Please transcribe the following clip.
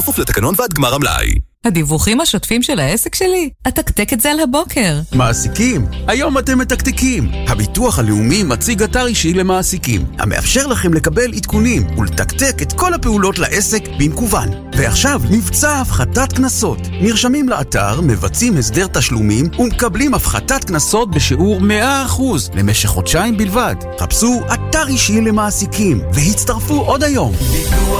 כפוף לתקנון ועד גמר המלאי. הדיווחים השוטפים של העסק שלי? אתקתק את זה על הבוקר. מעסיקים, היום אתם מתקתקים. הביטוח הלאומי מציג אתר אישי למעסיקים, המאפשר לכם לקבל עדכונים ולתקתק את כל הפעולות לעסק במקוון. ועכשיו מבצע הפחתת קנסות. נרשמים לאתר, מבצעים הסדר תשלומים ומקבלים הפחתת קנסות בשיעור 100% למשך חודשיים בלבד. חפשו אתר אישי למעסיקים והצטרפו עוד היום. ביטוח